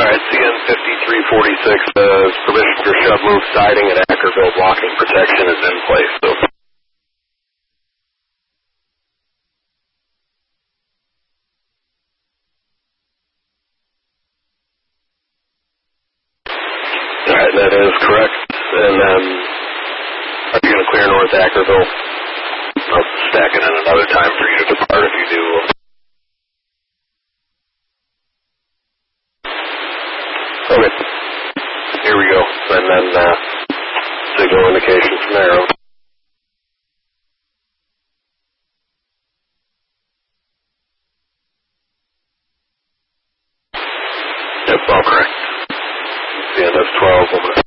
Alright, CN 5346 says permission for shove move siding and Ackerville blocking protection is in place. So. Alright, that is correct. And then, are you going to clear North Ackerville? I'll stack it in another time for you to depart if you do. Okay. Here we go. And then, signal indication from there. Yep, all correct. CNS 12,